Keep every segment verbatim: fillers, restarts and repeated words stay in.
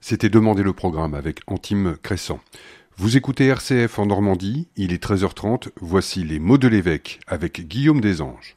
C'était Demander le programme avec Antime Crescent. Vous écoutez R C F en Normandie, il est treize heures trente, voici les mots de l'évêque avec Guillaume Desanges.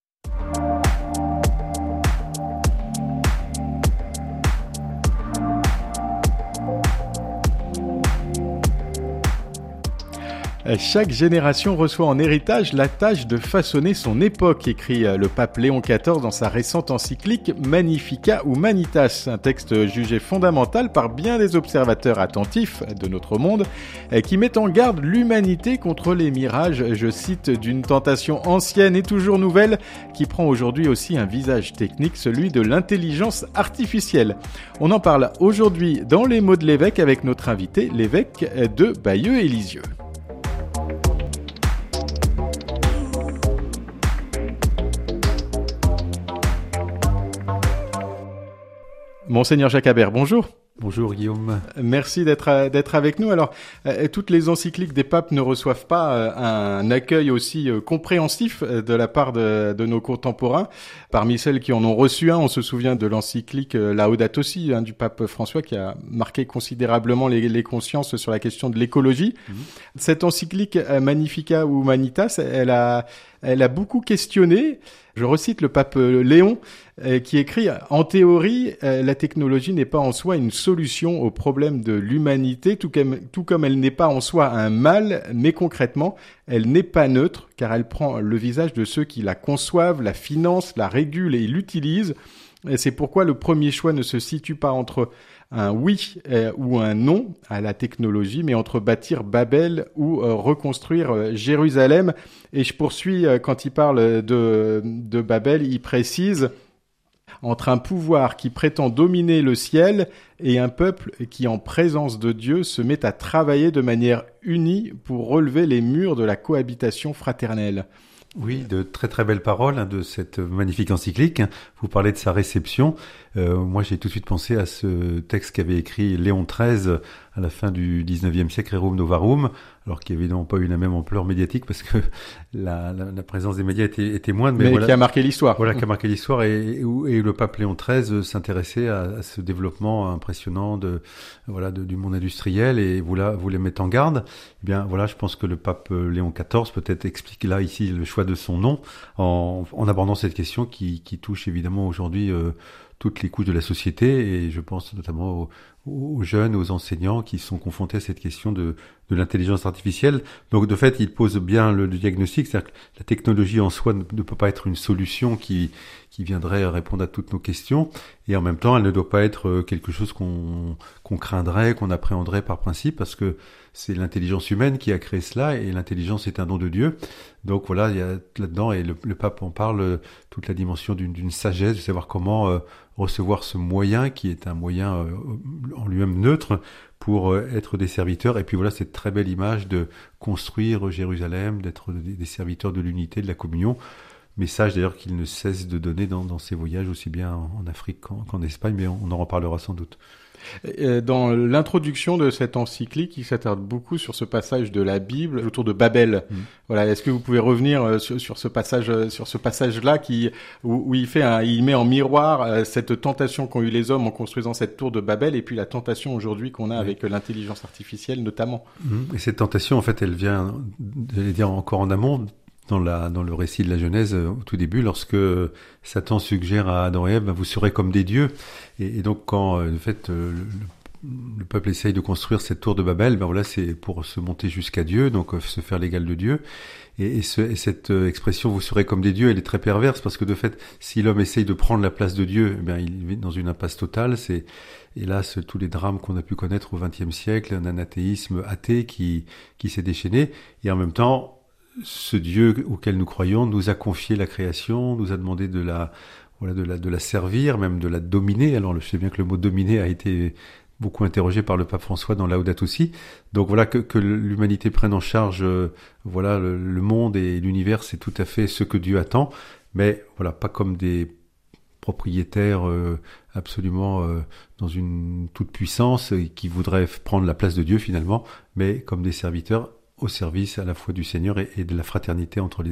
Chaque génération reçoit en héritage la tâche de façonner son époque, écrit le pape Léon quatorze dans sa récente encyclique Magnificat Humanitas, un texte jugé fondamental par bien des observateurs attentifs de notre monde, qui met en garde l'humanité contre les mirages, je cite, d'une tentation ancienne et toujours nouvelle, qui prend aujourd'hui aussi un visage technique, celui de l'intelligence artificielle. On en parle aujourd'hui dans les mots de l'évêque avec notre invité, l'évêque de Bayeux et Lisieux. Monseigneur Jacques Habert, bonjour. Bonjour Guillaume. Merci d'être d'être avec nous. Alors, euh, toutes les encycliques des papes ne reçoivent pas euh, un accueil aussi euh, compréhensif de la part de, de nos contemporains. Parmi celles qui en ont reçu un, on se souvient de l'encyclique euh, Laudato Si hein, du pape François qui a marqué considérablement les, les consciences sur la question de l'écologie. Mmh. Cette encyclique euh, Magnificat Humanitas, elle a elle a beaucoup questionné. Je recite le pape Léon euh, qui écrit « En théorie, euh, la technologie n'est pas en soi une solution au problème de l'humanité, tout comme, tout comme elle n'est pas en soi un mal, mais concrètement, elle n'est pas neutre, car elle prend le visage de ceux qui la conçoivent, la financent, la régulent et l'utilisent. Et c'est pourquoi le premier choix ne se situe pas entre un oui euh, ou un non à la technologie, mais entre bâtir Babel ou euh, reconstruire euh, Jérusalem. Et je poursuis euh, quand il parle de, de Babel, il précise entre un pouvoir qui prétend dominer le ciel et un peuple qui, en présence de Dieu, se met à travailler de manière unie pour relever les murs de la cohabitation fraternelle. Oui, de très très belles paroles hein, de cette magnifique encyclique. Vous parlez de sa réception. Euh, moi, j'ai tout de suite pensé à ce texte qu'avait écrit Léon treize à la fin du dix-neuvième siècle, Rerum Novarum, alors qui n'a évidemment pas eu la même ampleur médiatique parce que la, la, la présence des médias était, était moindre. Mais, mais voilà, qui a marqué l'histoire. Voilà, qui a marqué l'histoire et, et, et le pape Léon treize s'intéressait à, à ce développement impressionnant de, voilà, de, du monde industriel et voulait, voulait mettre en garde. Eh bien, voilà, je pense que le pape Léon quatorze peut-être explique là ici le choix de son nom en, en abordant cette question qui, qui touche évidemment aujourd'hui euh, toutes les couches de la société et je pense notamment aux, aux jeunes, aux enseignants qui sont confrontés à cette question de, de l'intelligence artificielle. Donc de fait, il pose bien le, le diagnostic, c'est-à-dire que la technologie en soi ne, ne peut pas être une solution qui, qui viendrait répondre à toutes nos questions et en même temps, elle ne doit pas être quelque chose qu'on, qu'on craindrait, qu'on appréhenderait par principe parce que c'est l'intelligence humaine qui a créé cela et l'intelligence est un don de Dieu. Donc voilà, il y a là-dedans, et le, le pape en parle, toute la dimension d'une, d'une sagesse, de savoir comment euh, recevoir ce moyen qui est un moyen euh, en lui-même neutre pour euh, être des serviteurs. Et puis voilà, cette très belle image de construire Jérusalem, d'être des, des serviteurs de l'unité, de la communion. Message d'ailleurs qu'il ne cesse de donner dans, dans ses voyages, aussi bien en Afrique qu'en, qu'en Espagne, mais on, on en reparlera sans doute. Dans l'introduction de cette encyclique, il s'attarde beaucoup sur ce passage de la Bible autour de Babel. Mmh. Voilà, est-ce que vous pouvez revenir sur, sur ce passage, sur ce passage-là qui où, où il fait, un, il met en miroir cette tentation qu'ont eu les hommes en construisant cette tour de Babel et puis la tentation aujourd'hui qu'on a oui. avec l'intelligence artificielle notamment. Mmh. Et cette tentation, en fait, elle vient, j'allais dire encore en amont. Dans, la, dans le récit de la Genèse, au tout début, lorsque Satan suggère à Adam et Ève, vous serez comme des dieux. Et, et donc, quand, en fait, le, le peuple essaye de construire cette tour de Babel, ben voilà, c'est pour se monter jusqu'à Dieu, donc se faire l'égal de Dieu. Et, et, ce, et cette expression, vous serez comme des dieux, elle est très perverse, parce que de fait, si l'homme essaye de prendre la place de Dieu, ben, il vit dans une impasse totale. C'est, hélas, tous les drames qu'on a pu connaître au vingtième siècle, un anathéisme athée qui, qui s'est déchaîné. Et en même temps, ce Dieu auquel nous croyons nous a confié la création, nous a demandé de la, voilà, de la, de la servir, même de la dominer. Alors, je sais bien que le mot dominer a été beaucoup interrogé par le pape François dans Laudato Si. Donc voilà, que, que l'humanité prenne en charge, euh, voilà, le, le monde et l'univers, c'est tout à fait ce que Dieu attend. Mais voilà, pas comme des propriétaires euh, absolument euh, dans une toute puissance euh, qui voudraient prendre la place de Dieu finalement, mais comme des serviteurs au service à la fois du Seigneur et, et de la fraternité entre les hommes.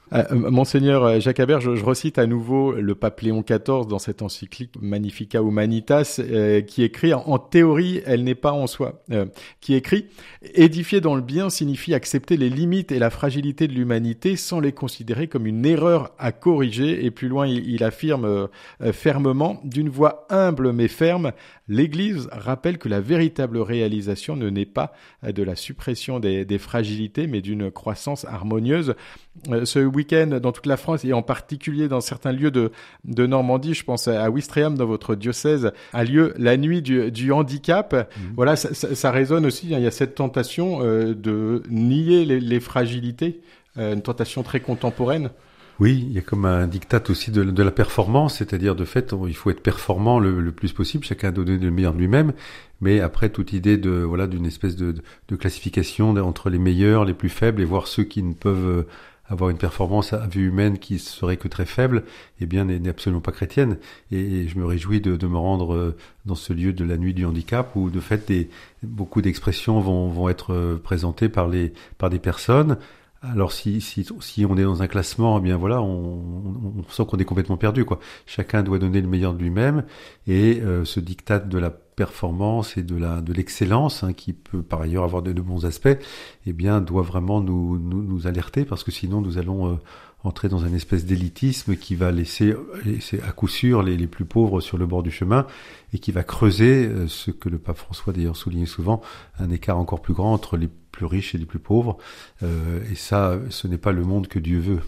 Euh, Monseigneur Jacques Habert, je, je recite à nouveau le pape Léon quatorze dans cette encyclique Magnificat Humanitas, euh, qui écrit, en théorie, elle n'est pas en soi, euh, qui écrit « Édifier dans le bien signifie accepter les limites et la fragilité de l'humanité sans les considérer comme une erreur à corriger. » Et plus loin, il, il affirme euh, euh, fermement, d'une voix humble mais ferme, l'Église rappelle que la véritable réalisation ne naît pas de la suppression des, des fragilités, mais d'une croissance harmonieuse. Euh, ce week-end, dans toute la France et en particulier dans certains lieux de, de Normandie, je pense à Ouistreham, dans votre diocèse, a lieu la nuit du, du handicap. Mmh. Voilà, ça, ça, ça résonne aussi. Hein, il y a cette tentation euh, de nier les, les fragilités, euh, une tentation très contemporaine. Oui, il y a comme un diktat aussi de, de la performance, c'est-à-dire de fait, il faut être performant le, le plus possible, chacun doit donner le meilleur de lui-même, mais après toute idée de voilà d'une espèce de, de classification entre les meilleurs, les plus faibles, et voir ceux qui ne peuvent avoir une performance à vue humaine qui serait que très faible, eh bien n'est, n'est absolument pas chrétienne. Et, et je me réjouis de, de me rendre dans ce lieu de la nuit du handicap où de fait des, beaucoup d'expressions vont, vont être présentées par les par des personnes. Alors si si si on est dans un classement, eh bien voilà, on, on, on sent qu'on est complètement perdu, quoi. Chacun doit donner le meilleur de lui-même, et euh, ce diktat de la performance et de la de l'excellence, hein, qui peut par ailleurs avoir de, de bons aspects, eh bien doit vraiment nous nous, nous alerter, parce que sinon nous allons euh, entrer dans une espèce d'élitisme qui va laisser, laisser à coup sûr les, les plus pauvres sur le bord du chemin, et qui va creuser euh, ce que le pape François d'ailleurs soulignait souvent, un écart encore plus grand entre les plus riches et les plus pauvres, euh, et ça, ce n'est pas le monde que Dieu veut.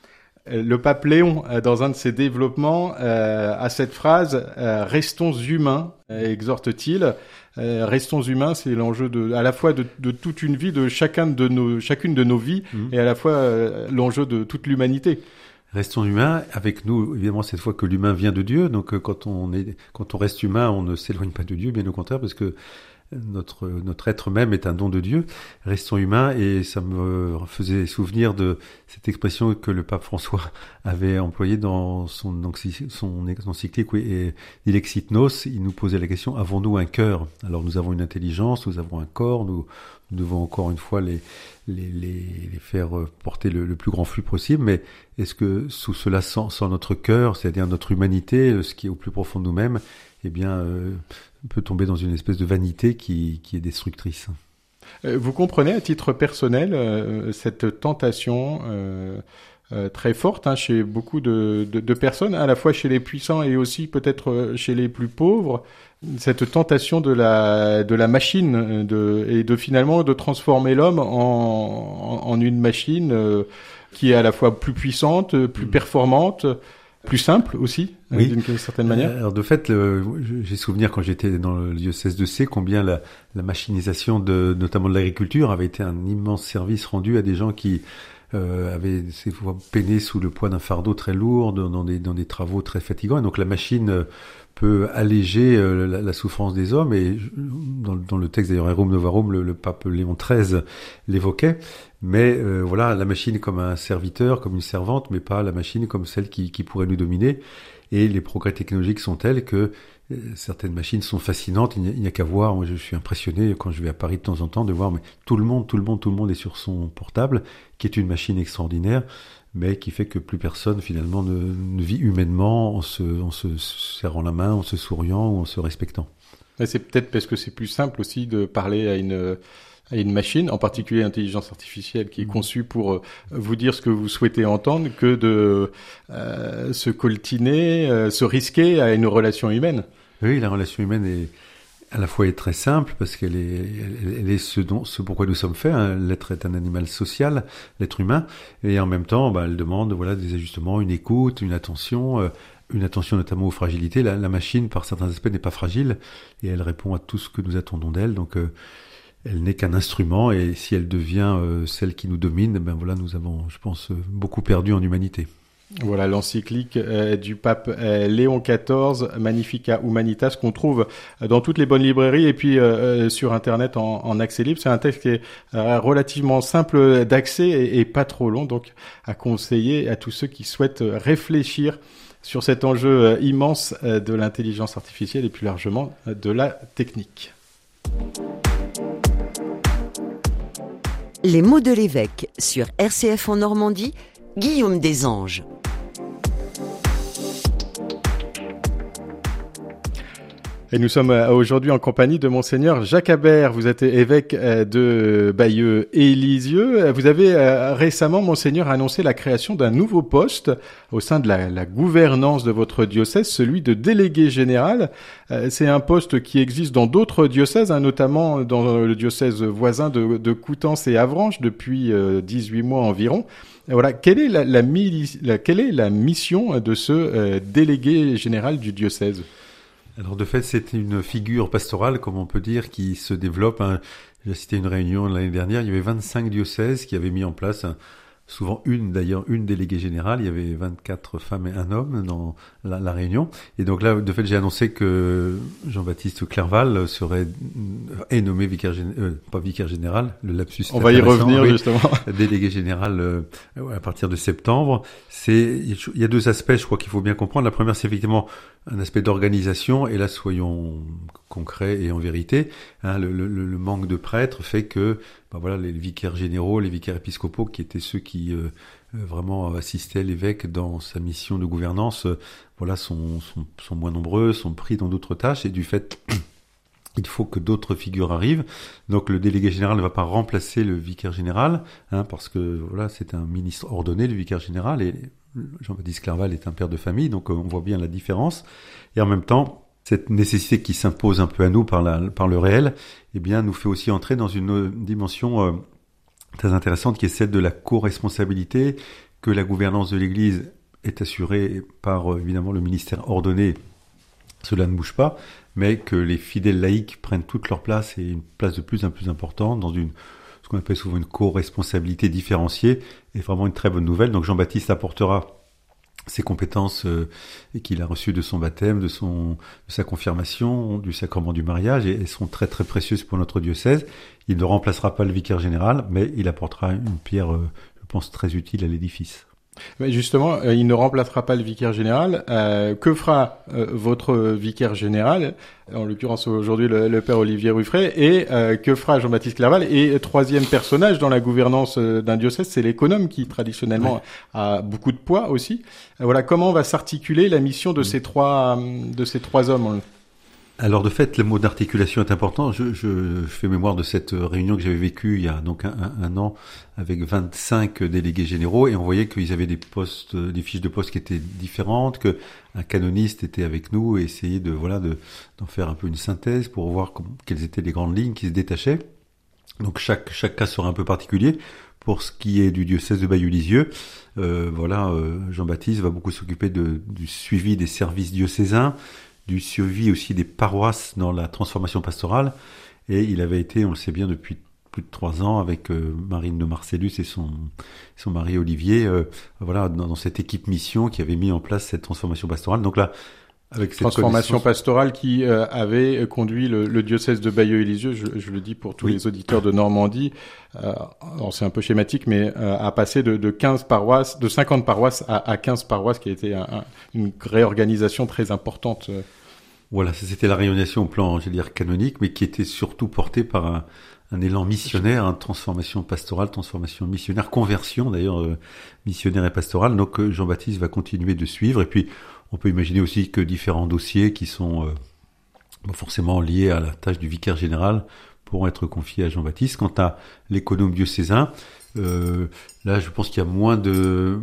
Le pape Léon, dans un de ses développements, euh, a cette phrase euh, « Restons humains », exhorte-t-il. Euh, restons humains, c'est l'enjeu de, à la fois de, de toute une vie, de chacun de nos, chacune de nos vies, mmh. et à la fois euh, l'enjeu de toute l'humanité. Restons humains, avec nous, évidemment, cette fois que l'humain vient de Dieu. Donc, quand on est, quand on reste humain, on ne s'éloigne pas de Dieu, bien au contraire, parce que notre notre être même est un don de Dieu. Restons humains, et ça me faisait souvenir de cette expression que le pape François avait employée dans son son encyclique, oui, et Dilexit Nos. Il nous posait la question: avons-nous un cœur? Alors nous avons une intelligence, nous avons un corps, nous, nous devons encore une fois les les les, les faire porter le, le plus grand flux possible, mais est-ce que sous cela, sans, sans notre cœur, c'est-à-dire notre humanité, ce qui est au plus profond de nous-mêmes, eh bien euh, peut tomber dans une espèce de vanité qui, qui est destructrice. Vous comprenez à titre personnel euh, cette tentation euh, euh, très forte, hein, chez beaucoup de, de, de personnes, à la fois chez les puissants et aussi peut-être chez les plus pauvres, cette tentation de la de la machine, de, et de finalement de transformer l'homme en, en une machine euh, qui est à la fois plus puissante, plus performante, plus simple aussi, oui. d'une certaine manière. Alors de fait, le, j'ai souvenir quand j'étais dans le diocèse de C, combien la, la machinisation de notamment de l'agriculture avait été un immense service rendu à des gens qui euh, avaient ces fois peiné sous le poids d'un fardeau très lourd, dans, dans des dans des travaux très fatigants. Et donc la machine peut alléger euh, la, la souffrance des hommes. Et dans, dans le texte d'ailleurs Rerum Novarum, le, le pape Léon treize l'évoquait. Mais euh, voilà, la machine comme un serviteur, comme une servante, mais pas la machine comme celle qui, qui pourrait nous dominer. Et les progrès technologiques sont tels que euh, certaines machines sont fascinantes. Il n'y a, il n'y a qu'à voir. Moi, je suis impressionné quand je vais à Paris de temps en temps de voir, mais tout le monde, tout le monde, tout le monde est sur son portable, qui est une machine extraordinaire, mais qui fait que plus personne finalement ne, ne vit humainement en se, en se serrant la main, en se souriant ou en se respectant. Mais c'est peut-être parce que c'est plus simple aussi de parler à une à une machine, en particulier l'intelligence artificielle, qui est conçue pour euh, vous dire ce que vous souhaitez entendre, que de euh, se coltiner, euh, se risquer à une relation humaine. Oui, la relation humaine est à la fois est très simple, parce qu'elle est, elle, elle est ce dont, ce pourquoi nous sommes faits. Hein. L'être est un animal social, l'être humain, et en même temps, bah, elle demande, voilà, des ajustements, une écoute, une attention, euh, une attention notamment aux fragilités. La, la machine, par certains aspects, n'est pas fragile, et elle répond à tout ce que nous attendons d'elle. Donc, euh, elle n'est qu'un instrument, et si elle devient euh, celle qui nous domine, ben voilà, nous avons, je pense, beaucoup perdu en humanité. Voilà l'encyclique euh, du pape euh, Léon quatorze, Magnificat Humanitas, qu'on trouve dans toutes les bonnes librairies et puis euh, sur Internet en, en accès libre. C'est un texte qui est euh, relativement simple d'accès et, et pas trop long, donc à conseiller à tous ceux qui souhaitent réfléchir sur cet enjeu euh, immense euh, de l'intelligence artificielle et plus largement euh, de la technique. Les mots de l'évêque sur R C F en Normandie, Guillaume Desanges. Et nous sommes aujourd'hui en compagnie de Monseigneur Jacques Habert. Vous êtes évêque de Bayeux et Lisieux. Vous avez récemment, Monseigneur, annoncé la création d'un nouveau poste au sein de la, la gouvernance de votre diocèse, celui de délégué général. C'est un poste qui existe dans d'autres diocèses, hein, notamment dans le diocèse voisin de, de Coutances et Avranches depuis dix-huit mois environ. Voilà, quelle est la, la, la, quelle est la mission de ce euh, délégué général du diocèse ? Alors de fait, c'est une figure pastorale, comme on peut dire, qui se développe. Hein. J'ai assisté à une réunion l'année dernière, il y avait vingt-cinq diocèses qui avaient mis en place, un, souvent une d'ailleurs, une déléguée générale. Il y avait vingt-quatre femmes et un homme dans la, la réunion. Et donc là, de fait, j'ai annoncé que Jean-Baptiste Clerval serait est nommé vicaire général, euh, pas vicaire général, le lapsus. On va y revenir, oui, justement. Délégué général euh, à partir de septembre. C'est, il y a deux aspects, je crois qu'il faut bien comprendre. La première, c'est effectivement un aspect d'organisation, et là, soyons concrets et en vérité, hein, le, le, le manque de prêtres fait que, ben voilà, les vicaires généraux, les vicaires épiscopaux, qui étaient ceux qui euh, vraiment assistaient l'évêque dans sa mission de gouvernance, euh, voilà, sont, sont, sont moins nombreux, sont pris dans d'autres tâches, et du fait, il faut que d'autres figures arrivent. Donc le délégué général ne va pas remplacer le vicaire général, hein, parce que voilà, c'est un ministre ordonné, le vicaire général, et Jean-Baptiste Clerval est un père de famille, donc on voit bien la différence. Et en même temps, cette nécessité qui s'impose un peu à nous par, la, par le réel, eh bien, nous fait aussi entrer dans une dimension euh, très intéressante, qui est celle de la co-responsabilité, que la gouvernance de l'Église est assurée par, euh, évidemment, le ministère ordonné. Cela ne bouge pas, mais que les fidèles laïcs prennent toute leur place, et une place de plus en plus importante dans une ce qu'on appelle souvent une co-responsabilité différenciée, est vraiment une très bonne nouvelle. Donc Jean-Baptiste apportera ses compétences euh, qu'il a reçues de son baptême, de son de sa confirmation, du sacrement du mariage, et elles sont très très précieuses pour notre diocèse. Il ne remplacera pas le vicaire général, mais il apportera une pierre, euh, je pense, très utile à l'édifice. Mais justement, euh, il ne remplacera pas le vicaire général. Euh, que fera euh, votre vicaire général, en l'occurrence aujourd'hui le, le père Olivier Ruffray, et euh, que fera Jean-Baptiste Clerval? Et troisième personnage dans la gouvernance euh, d'un diocèse, c'est l'économe, qui traditionnellement ouais. a beaucoup de poids aussi. Euh, voilà, comment va s'articuler la mission de mmh. ces trois de ces trois hommes? Alors de fait, le mot d'articulation est important. Je, je fais mémoire de cette réunion que j'avais vécue il y a donc un, un, un an avec vingt-cinq délégués généraux, et on voyait qu'ils avaient des postes, des fiches de poste qui étaient différentes, que un canoniste était avec nous et essayait de voilà de d'en faire un peu une synthèse pour voir comment, quelles étaient les grandes lignes qui se détachaient. Donc chaque chaque cas sera un peu particulier. Pour ce qui est du diocèse de Bayeux-Lisieux, euh, voilà, euh, Jean-Baptiste va beaucoup s'occuper de, du suivi des services diocésains, du suivi aussi des paroisses dans la transformation pastorale, et il avait été, on le sait bien, depuis plus de trois ans avec euh, Marine de Marcellus et son son mari Olivier, euh, voilà, dans, dans cette équipe mission qui avait mis en place cette transformation pastorale. Donc là, avec cette transformation pastorale qui euh, avait conduit le, le diocèse de Bayeux et Lisieux, je, je le dis pour tous oui. les auditeurs de Normandie, euh, alors c'est un peu schématique, mais euh, à passer de, de quinze paroisses, de cinquante paroisses à, à quinze paroisses, qui a été un, un, une réorganisation très importante. Voilà, ça c'était la réorganisation au plan, je veux dire, canonique, mais qui était surtout portée par un, un élan missionnaire, hein, transformation pastorale, transformation missionnaire, conversion d'ailleurs euh, missionnaire et pastorale. Donc euh, Jean-Baptiste va continuer de suivre, et puis on peut imaginer aussi que différents dossiers qui sont euh, forcément liés à la tâche du vicaire général pourront être confiés à Jean-Baptiste. Quant à l'économe diocésain, euh, là je pense qu'il y a moins de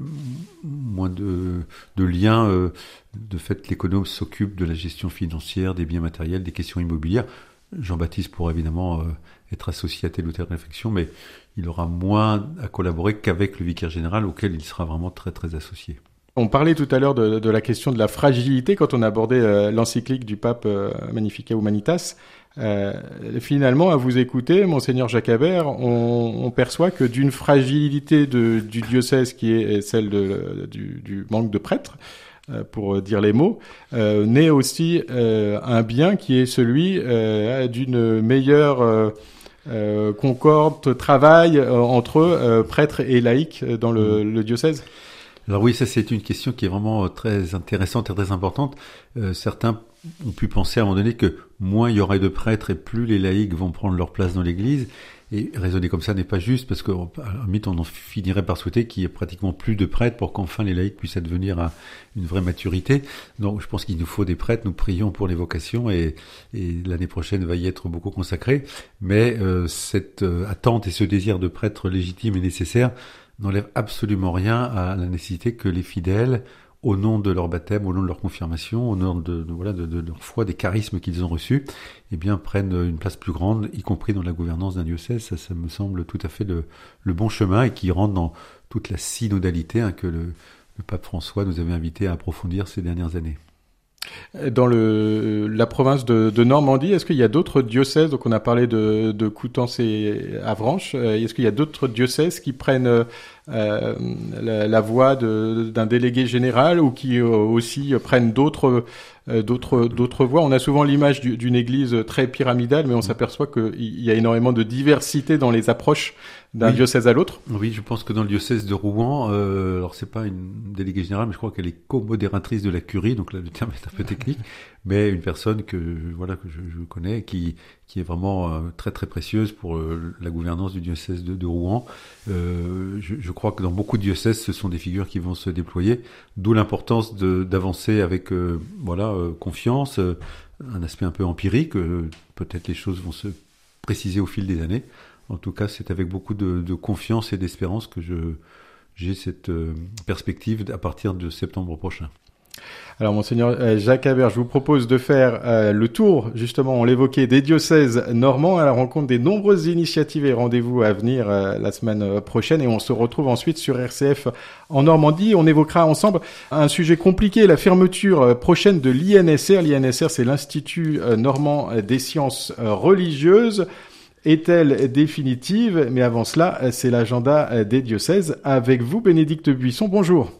moins de, de liens. Euh, de fait, l'économe s'occupe de la gestion financière, des biens matériels, des questions immobilières. Jean-Baptiste pourra évidemment euh, être associé à telle ou telle réflexion, mais il aura moins à collaborer qu'avec le vicaire général, auquel il sera vraiment très très associé. On parlait tout à l'heure de, de la question de la fragilité quand on abordait euh, l'encyclique du pape euh, Magnificat Humanitas. Euh, finalement, à vous écouter, Monseigneur Jacques Habert, on, on perçoit que d'une fragilité de, du diocèse qui est celle de, du, du manque de prêtres, euh, pour dire les mots, euh, naît aussi euh, un bien qui est celui euh, d'une meilleure euh, euh, concorde, travail euh, entre euh, prêtres et laïcs dans le, le diocèse. Alors oui, ça c'est une question qui est vraiment très intéressante et très importante. Euh, certains ont pu penser à un moment donné que moins il y aurait de prêtres et plus les laïcs vont prendre leur place dans l'Église. Et raisonner comme ça n'est pas juste, parce qu'à la limite, on en finirait par souhaiter qu'il y ait pratiquement plus de prêtres pour qu'enfin les laïcs puissent advenir à une vraie maturité. Donc je pense qu'il nous faut des prêtres, nous prions pour les vocations, et, et l'année prochaine va y être beaucoup consacrée. Mais euh, cette euh, attente et ce désir de prêtres légitimes et nécessaires n'enlève absolument rien à la nécessité que les fidèles, au nom de leur baptême, au nom de leur confirmation, au nom de, de, voilà, de, de leur foi, des charismes qu'ils ont reçus, eh bien, prennent une place plus grande, y compris dans la gouvernance d'un diocèse. Ça, ça me semble tout à fait le, le bon chemin, et qui rentre dans toute la synodalité hein, que le, le pape François nous avait invité à approfondir ces dernières années. Dans le, la province de, de Normandie, est-ce qu'il y a d'autres diocèses, donc on a parlé de, de Coutances et Avranches, est-ce qu'il y a d'autres diocèses qui prennent euh, la, la voix de, d'un délégué général, ou qui euh, aussi prennent d'autres, euh, d'autres, d'autres voix? On a souvent l'image du, d'une église très pyramidale, mais on s'aperçoit qu'il y a énormément de diversité dans les approches d'un oui. diocèse à l'autre. Oui, je pense que dans le diocèse de Rouen, euh, alors c'est pas une déléguée générale, mais je crois qu'elle est co-modératrice de la curie, donc là le terme est un peu technique, mais une personne que voilà que je, je connais, qui qui est vraiment euh, très très précieuse pour euh, la gouvernance du diocèse de, de Rouen. Euh, je, je crois que dans beaucoup de diocèses, ce sont des figures qui vont se déployer, d'où l'importance de, d'avancer avec euh, voilà euh, confiance, euh, un aspect un peu empirique. Euh, peut-être les choses vont se préciser au fil des années. En tout cas, c'est avec beaucoup de, de confiance et d'espérance que je, j'ai cette euh, perspective à partir de septembre prochain. Alors, Monseigneur Jacques Habert, je vous propose de faire euh, le tour, justement, on l'évoquait, des diocèses normands à la rencontre des nombreuses initiatives et rendez-vous à venir euh, la semaine prochaine. Et on se retrouve ensuite sur R C F en Normandie. On évoquera ensemble un sujet compliqué, la fermeture prochaine de l'I N S R. L'I N S R, c'est l'Institut normand des sciences religieuses. Est-elle définitive? Mais avant cela, c'est l'agenda des diocèses. Avec vous, Bénédicte Buisson, bonjour.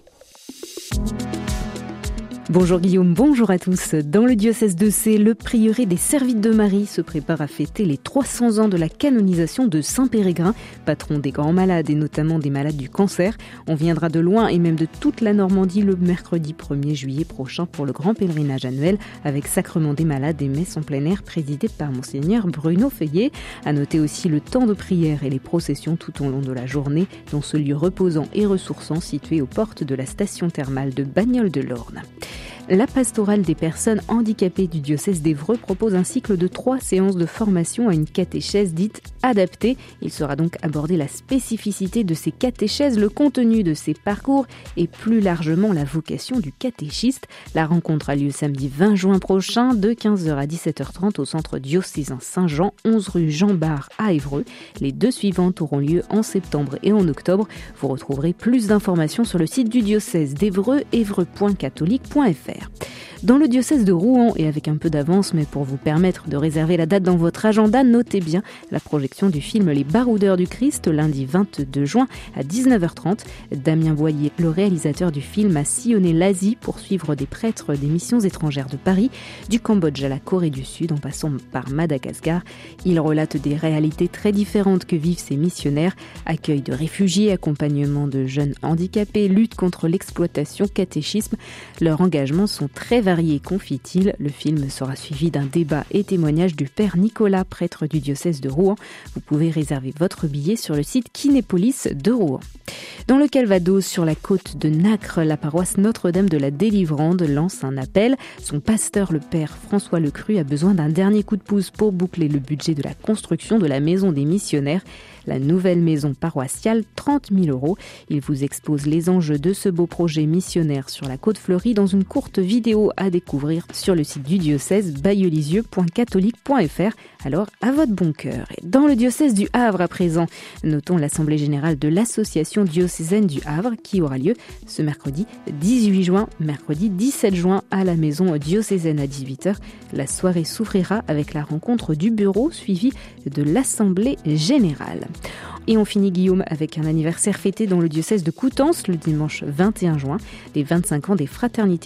Bonjour Guillaume, bonjour à tous. Dans le diocèse de Sées, le prieuré des Servites de Marie se prépare à fêter les trois cents ans de la canonisation de Saint Pérégrin, patron des grands malades et notamment des malades du cancer. On viendra de loin et même de toute la Normandie le mercredi premier juillet prochain pour le grand pèlerinage annuel avec Sacrement des malades et messe en plein air présidée par Monseigneur Bruno Feuillet. À noter aussi le temps de prière et les processions tout au long de la journée dans ce lieu reposant et ressourçant situé aux portes de la station thermale de Bagnoles-de-l'Orne. La pastorale des personnes handicapées du diocèse d'Évreux propose un cycle de trois séances de formation à une catéchèse dite adaptée. Il sera donc abordé la spécificité de ces catéchèses, le contenu de ces parcours et plus largement la vocation du catéchiste. La rencontre a lieu samedi vingt juin prochain de quinze heures à dix-sept heures trente au centre diocésain Saint-Jean, onze rue Jean Bart à Évreux. Les deux suivantes auront lieu en septembre et en octobre. Vous retrouverez plus d'informations sur le site du diocèse d'Évreux, évreux point catholique point f r. Dans le diocèse de Rouen, et avec un peu d'avance, mais pour vous permettre de réserver la date dans votre agenda, notez bien la projection du film Les Baroudeurs du Christ, lundi vingt-deux juin à dix-neuf heures trente. Damien Boyer, le réalisateur du film, a sillonné l'Asie pour suivre des prêtres des missions étrangères de Paris, du Cambodge à la Corée du Sud, en passant par Madagascar. Il relate des réalités très différentes que vivent ces missionnaires, accueil de réfugiés, accompagnement de jeunes handicapés, lutte contre l'exploitation, catéchisme. Leurs engagements sont très variés, confie-t-il. Le film sera suivi d'un débat et témoignage du père Nicolas, prêtre du diocèse de Rouen. Vous pouvez réserver votre billet sur le site Kinépolis de Rouen. Dans le Calvados, sur la côte de Nacre, la paroisse Notre-Dame de la Délivrande lance un appel. Son pasteur, le père François Lecru, a besoin d'un dernier coup de pouce pour boucler le budget de la construction de la maison des missionnaires. La nouvelle maison paroissiale, trente mille euros. Il vous expose les enjeux de ce beau projet missionnaire sur la côte fleurie dans une courte vidéo à découvrir sur le site du diocèse bayeulisieux point catholique point f r. Alors, à votre bon cœur. Et dans le diocèse du Havre à présent, notons l'Assemblée générale de l'Association diocésaine du Havre qui aura lieu ce mercredi dix-huit juin, mercredi dix-sept juin à la maison diocésaine à dix-huit heures. La soirée s'ouvrira avec la rencontre du bureau suivie de l'Assemblée générale. Et on finit, Guillaume, avec un anniversaire fêté dans le diocèse de Coutances le dimanche vingt et un juin, les vingt-cinq ans des Fraternités de Jérusalem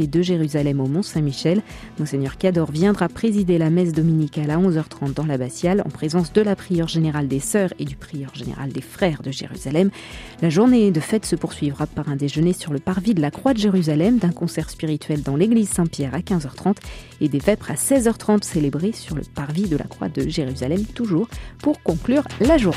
Jérusalem au Mont-Saint-Michel. Monseigneur Cador viendra présider la messe dominicale à onze heures trente dans l'abbatiale en présence de la prieure générale des sœurs et du prieur général des frères de Jérusalem. La journée de fête se poursuivra par un déjeuner sur le parvis de la Croix de Jérusalem, d'un concert spirituel dans l'église Saint-Pierre à quinze heures trente et des vêpres à seize heures trente célébrées sur le parvis de la Croix de Jérusalem, toujours pour conclure la journée.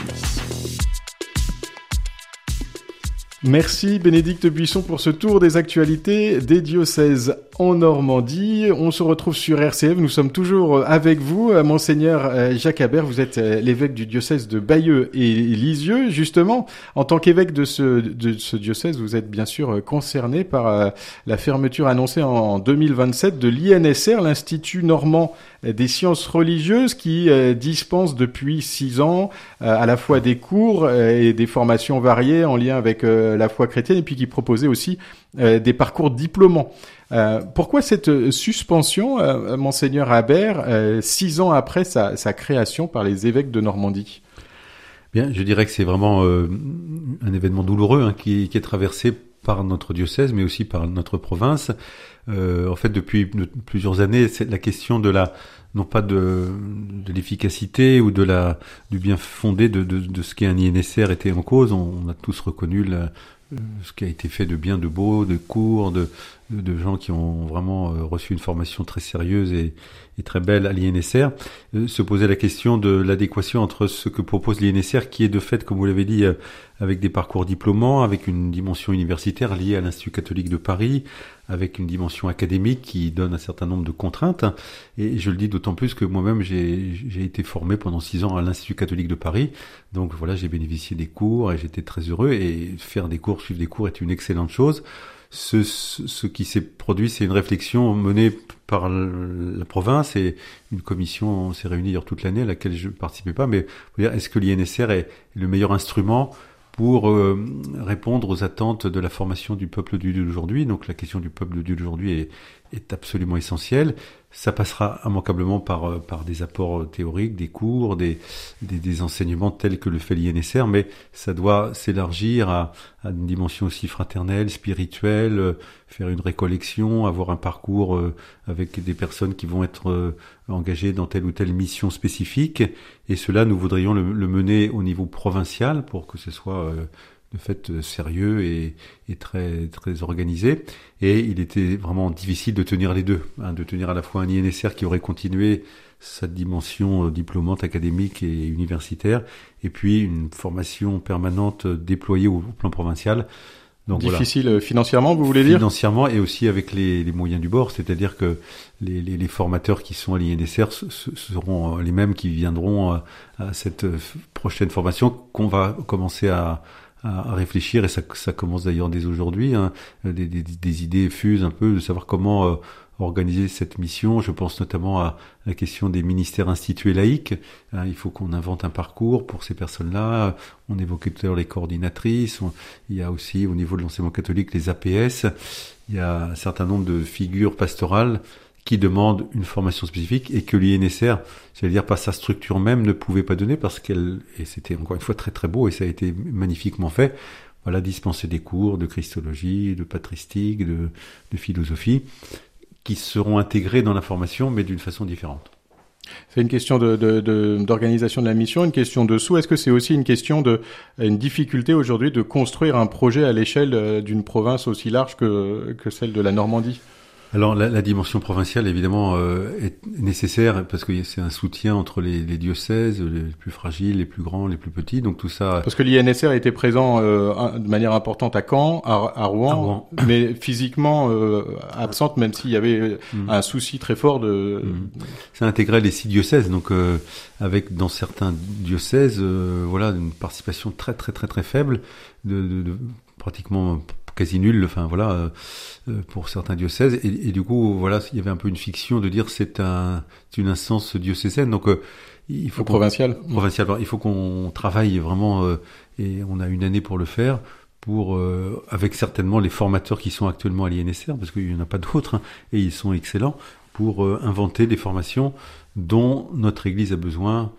Merci Bénédicte Buisson pour ce tour des actualités des diocèses en Normandie. On se retrouve sur R C F, nous sommes toujours avec vous, Monseigneur Jacques Habert, vous êtes l'évêque du diocèse de Bayeux et Lisieux. Justement, en tant qu'évêque de ce, de ce diocèse, vous êtes bien sûr concerné par la fermeture annoncée en deux mille vingt-sept de l'I N S R, l'Institut normand des sciences religieuses, qui dispense depuis six ans à la fois des cours et des formations variées en lien avec la foi chrétienne, et puis qui proposait aussi euh, des parcours diplômants. Euh, pourquoi cette suspension, euh, Monseigneur Habert, euh, six ans après sa, sa création par les évêques de Normandie? Bien, je dirais que c'est vraiment euh, un événement douloureux hein, qui, qui est traversé par notre diocèse, mais aussi par notre province. Euh, en fait, depuis de, plusieurs années, c'est la question de la non pas de, de l'efficacité ou de la du bien fondé de, de, de ce qu'est un I N S R était en cause. On, on a tous reconnu la, ce qui a été fait de bien, de beau, de cours, de, de, de gens qui ont vraiment reçu une formation très sérieuse et, et très belle à l'I N S R. Euh, se poser la question de l'adéquation entre ce que propose l'I N S R, qui est de fait, comme vous l'avez dit, euh, avec des parcours diplômants, avec une dimension universitaire liée à l'Institut catholique de Paris, avec une dimension académique qui donne un certain nombre de contraintes. Et je le dis d'autant plus que moi-même, j'ai, j'ai été formé pendant six ans à l'Institut catholique de Paris. Donc voilà, j'ai bénéficié des cours et j'étais très heureux. Et faire des cours, suivre des cours est une excellente chose. Ce, ce, ce qui s'est produit, c'est une réflexion menée par la province, et une commission s'est réunie hier toute l'année à laquelle je ne participais pas. Mais est-ce que l'I N S R est le meilleur instrument pour euh, répondre aux attentes de la formation du peuple de Dieu d'aujourd'hui? Donc la question du peuple de Dieu d'aujourd'hui est, est absolument essentielle. Ça passera immanquablement par, par des apports théoriques, des cours, des, des, des enseignements tels que le fait l'I N S R, mais ça doit s'élargir à, à une dimension aussi fraternelle, spirituelle, faire une récollection, avoir un parcours avec des personnes qui vont être engagées dans telle ou telle mission spécifique. Et cela, nous voudrions le, le mener au niveau provincial pour que ce soit de fait sérieux et, et très très organisé. Et il était vraiment difficile de tenir les deux, hein, de tenir à la fois un I N S R qui aurait continué sa dimension diplômante, académique et universitaire, et puis une formation permanente déployée au, au plan provincial. Donc difficile voilà. Financièrement, vous voulez dire? Financièrement, et aussi avec les, les moyens du bord, c'est-à-dire que les, les, les formateurs qui sont à l'I N S R seront les mêmes qui viendront à, à cette prochaine formation qu'on va commencer à à réfléchir, et ça, ça commence d'ailleurs dès aujourd'hui, hein, des, des, des idées fusent un peu de savoir comment euh, organiser cette mission. Je pense notamment à la question des ministères institués laïques. Hein, il faut qu'on invente un parcours pour ces personnes-là. On évoquait tout à l'heure les coordinatrices. On, il y a aussi au niveau de l'enseignement catholique les A P S. Il y a un certain nombre de figures pastorales qui demandent une formation spécifique et que l'I N S R, j'allais dire par sa structure même, ne pouvait pas donner parce qu'elle, et c'était encore une fois très très beau et ça a été magnifiquement fait, voilà, dispenser des cours de christologie, de patristique, de, de philosophie, qui seront intégrés dans la formation mais d'une façon différente. C'est une question de, de, de, d'organisation de la mission, une question de sous. Est-ce que c'est aussi une question de, une difficulté aujourd'hui de construire un projet à l'échelle d'une province aussi large que, que celle de la Normandie? Alors la, la dimension provinciale évidemment euh, est nécessaire parce que c'est un soutien entre les, les diocèses, les plus fragiles, les plus grands, les plus petits. Donc tout ça. Parce que l'I N S R était présent euh, de manière importante à Caen, à, à, Rouen, à Rouen, mais physiquement euh, absente, même s'il y avait mmh. un souci très fort de. Mmh. Ça intégrait les six diocèses, donc euh, avec dans certains diocèses, euh, voilà, une participation très très très très faible, de, de, de pratiquement quasi nul, enfin voilà, euh, pour certains diocèses, et, et du coup voilà, il y avait un peu une fiction de dire c'est un, c'est une instance diocésaine, donc euh, il faut provincial, provincial, il faut qu'on travaille vraiment, euh, et on a une année pour le faire, pour euh, avec certainement les formateurs qui sont actuellement à l'I N S R, parce qu'il y en a pas d'autres, hein, et ils sont excellents pour euh, inventer des formations dont notre Église a besoin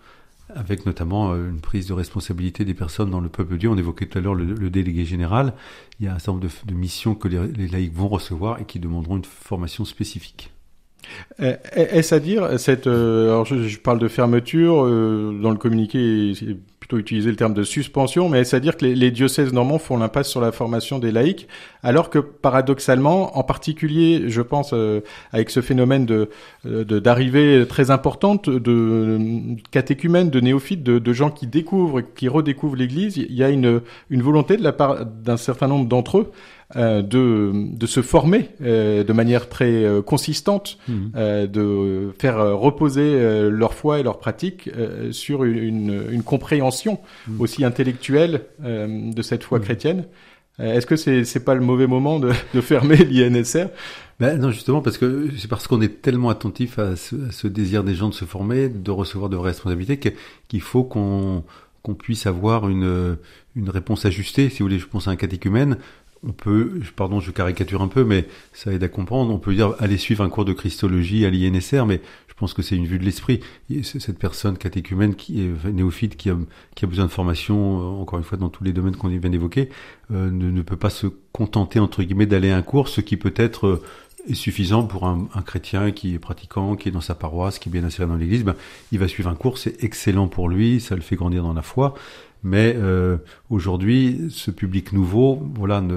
avec notamment une prise de responsabilité des personnes dans le peuple de Dieu. On évoquait tout à l'heure le, le délégué général. Il y a un certain nombre de, de missions que les, les laïcs vont recevoir et qui demanderont une formation spécifique. Est-ce à dire, cette, euh, alors je, je parle de fermeture, euh, dans le communiqué, c'est plutôt utilisé le terme de suspension, mais est-ce à dire que les, les diocèses normands font l'impasse sur la formation des laïcs, alors que paradoxalement, en particulier, je pense, euh, avec ce phénomène de, de d'arrivée très importante de, de catéchumènes, de néophytes, de, de gens qui découvrent, qui redécouvrent l'Église, il y a une, une volonté de la part d'un certain nombre d'entre eux Euh, de de se former euh, de manière très euh, consistante, mmh. euh, de faire euh, reposer euh, leur foi et leur pratique euh, sur une, une, une compréhension mmh. aussi intellectuelle euh, de cette foi mmh. chrétienne. Euh, est-ce que c'est c'est pas le mauvais moment de, de fermer l'I N S R? Ben non, justement, parce que c'est parce qu'on est tellement attentif à ce, à ce désir des gens de se former, de recevoir de vraies responsabilités, que, qu'il faut qu'on qu'on puisse avoir une une réponse ajustée. Si vous voulez, je pense à un catéchumène. On peut, pardon, je caricature un peu, mais ça aide à comprendre. On peut dire, aller suivre un cours de Christologie à l'I N S R, mais je pense que c'est une vue de l'esprit. Cette personne catéchumène qui est néophyte, qui a, qui a besoin de formation, encore une fois, dans tous les domaines qu'on vient d'évoquer, euh, ne, ne peut pas se contenter, entre guillemets, d'aller à un cours, ce qui peut être euh, est suffisant pour un, un chrétien qui est pratiquant, qui est dans sa paroisse, qui est bien inséré dans l'église. Ben, il va suivre un cours, c'est excellent pour lui, ça le fait grandir dans la foi. Mais euh, aujourd'hui, ce public nouveau, voilà, ne